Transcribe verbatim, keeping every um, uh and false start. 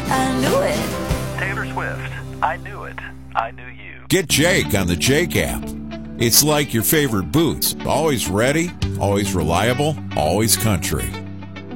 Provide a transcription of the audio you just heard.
I knew it. Taylor Swift, I Knew It, I Knew You. Get Jake on the Jake app. It's like your favorite boots. Always ready, always reliable, always country.